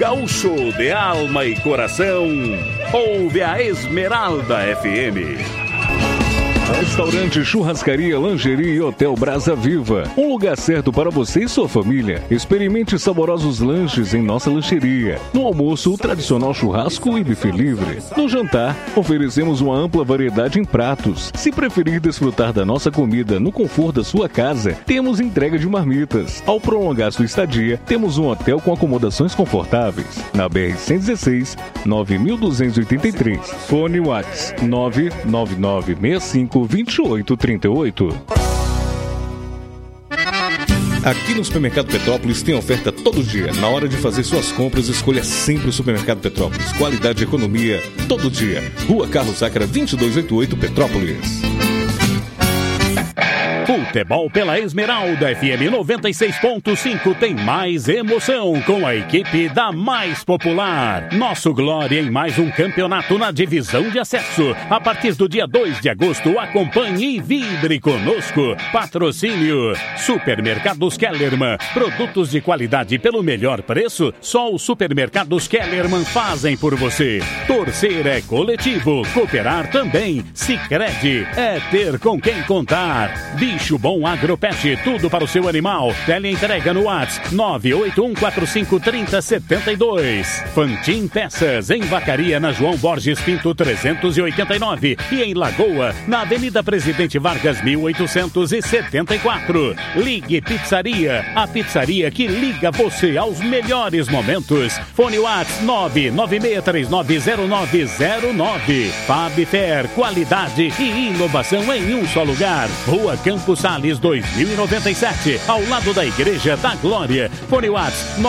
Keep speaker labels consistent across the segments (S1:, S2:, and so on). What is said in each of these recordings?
S1: gaúcho de alma e coração, ouve a Esmeralda FM.
S2: Restaurante, churrascaria, lingerie e Hotel Brasa Viva. Um lugar certo para você e sua família. Experimente saborosos lanches em nossa lancheria. No almoço, o tradicional churrasco e buffet livre. No jantar, oferecemos uma ampla variedade em pratos. Se preferir desfrutar da nossa comida no conforto da sua casa, temos entrega de marmitas. Ao prolongar sua estadia, temos um hotel com acomodações confortáveis. Na BR-116, 9.283. Fone WhatsApp 99965 2838.
S3: Aqui no Supermercado Petrópolis tem oferta todo dia. Na hora de fazer suas compras, escolha sempre o Supermercado Petrópolis. Qualidade e economia todo dia. Rua Carlos Sacra 2288, Petrópolis.
S1: Futebol pela Esmeralda FM 96.5 tem mais emoção com a equipe da mais popular. Nosso Glória em mais um campeonato na divisão de acesso. A partir do dia 2 de agosto, acompanhe e vibre conosco. Patrocínio Supermercados Kellerman. Produtos de qualidade pelo melhor preço, só os Supermercados Kellerman fazem por você. Torcer é coletivo, cooperar também. Sicredi é ter com quem contar. Bicho Bom Agropet, tudo para o seu animal. Teleentrega no WhatsApp 981453072. Fantin Peças, em Vacaria, na João Borges Pinto 389 e em Lagoa, na Avenida Presidente Vargas 1874. Ligue Pizzaria, a pizzaria que liga você aos melhores momentos. Fone WhatsApp 996390909. Fabfer, qualidade e inovação em um só lugar. Rua Campos Sales 2097, ao lado da Igreja da Glória. Fone WhatsApp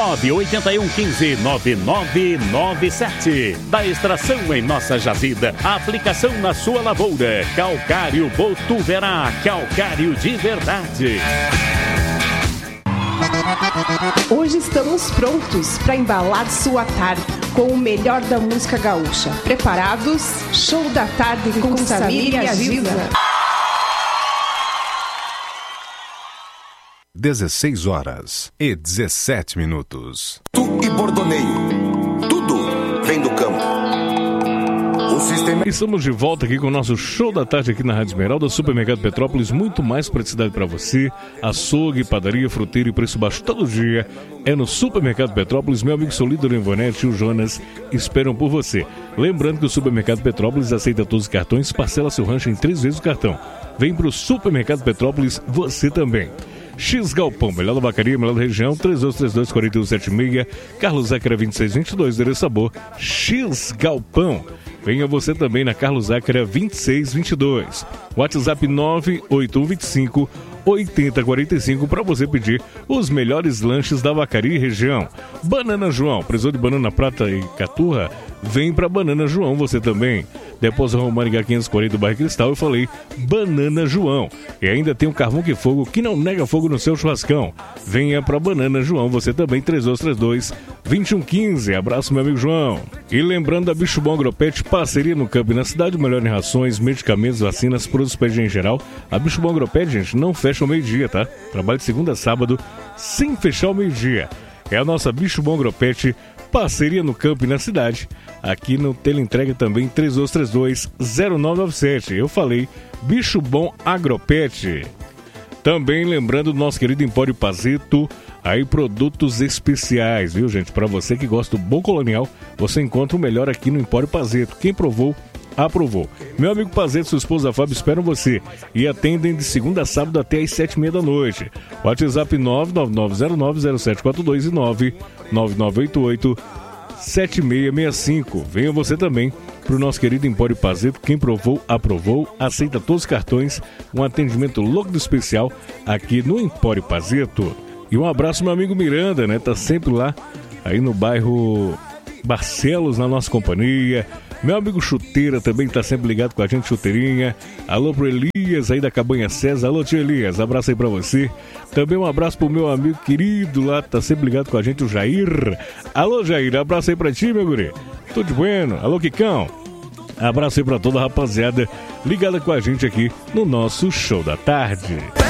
S1: 981159997. Da extração em nossa jazida, a aplicação na sua lavoura. Calcário Botuverá, calcário de verdade.
S4: Hoje estamos prontos para embalar sua tarde com o melhor da música gaúcha. Preparados? Show da tarde com Samir e Aziza.
S5: 16h17.
S6: Tu e bordoneio. Tudo vem do campo.
S2: Estamos de volta aqui com o nosso show da tarde aqui na Rádio Esmeralda, Supermercado Petrópolis, muito mais praticidade para você. Açougue, padaria, fruteira e preço baixo todo dia é no Supermercado Petrópolis. Meu amigo Solídaro Ivonete e o Jonas esperam por você. Lembrando que o Supermercado Petrópolis aceita todos os cartões, parcela seu rancho em 3 vezes o cartão. Vem pro Supermercado Petrópolis você também. X Galpão, melhor da vacaria, melhor da região, 3232-4176, Carlos Zácara 2622, endereço Sabor, X Galpão. Venha você também na Carlos Zácara 2622. WhatsApp 98125-8045 para você pedir os melhores lanches da vacaria e região. Banana João, precisou de banana prata e caturra? Vem pra Banana João você também. Depósito Românica 540 do bairro Cristal, eu falei Banana João. E ainda tem um carvão que fogo que não nega fogo no seu churrascão. Venha pra Banana João você também, 3232-2115. Abraço, meu amigo João. E lembrando da Bicho Bom Agropet, parceria no campo e na cidade, melhor em rações, medicamentos, vacinas, produtos para higiene geral. A Bicho Bom Agropet, gente, não fecha ao meio-dia, tá? Trabalho de segunda a sábado, sem fechar ao meio-dia. É a nossa Bicho Bom Agropet, parceria no campo e na cidade. Aqui no Teleentrega também, 3232-0997. Eu falei Bicho Bom Agropet. Também lembrando do nosso querido Empório Pazeto, aí produtos especiais, viu, gente? Para você que gosta do bom colonial, você encontra o melhor aqui no Empório Pazeto. Quem provou, aprovou. Meu amigo Pazeto e sua esposa Fábio esperam você e atendem de segunda a sábado até às 7h30 da noite. WhatsApp 999090742 e 99988-7665. Venha você também para o nosso querido Empório Pazeto. Quem provou, aprovou, aceita todos os cartões. Um atendimento louco do especial aqui no Empório Pazeto. E um abraço, meu amigo Miranda, né? Tá sempre lá, aí no bairro Barcelos, na nossa companhia. Meu amigo Chuteira também tá sempre ligado com a gente, Chuteirinha. Alô pro Elias aí da Cabanha César. Alô, tio Elias, abraço aí pra você. Também um abraço pro meu amigo querido lá, tá sempre ligado com a gente, o Jair. Alô, Jair, abraço aí pra ti, meu guri. Tudo bueno? Alô, Kikão. Abraço aí pra toda a rapaziada ligada com a gente aqui no nosso Show da Tarde.